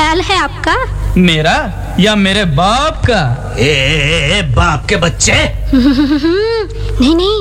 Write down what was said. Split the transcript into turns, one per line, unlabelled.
ख्याल है आपका?
मेरा या मेरे बाप का?
बाप के बच्चे।
नहीं नहीं,